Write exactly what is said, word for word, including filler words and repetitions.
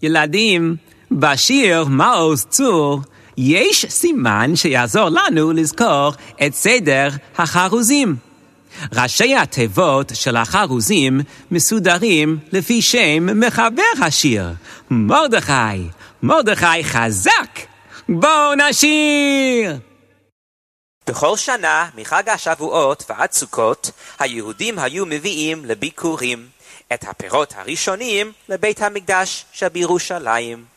ילדים, בשיר מעוז צור יש סימן שיעזור לנו לזכור את סדר החרוזים. ראשי התיבות של החרוזים מסודרים לפי שם מחבר השיר, מרדכי. מרדכי חזק, בואו נשיר! בכל שנה מחג השבועות ועד סוכות היהודים היו מביאים לביקורים את הפירות הראשונים לבית המקדש שבירושלים.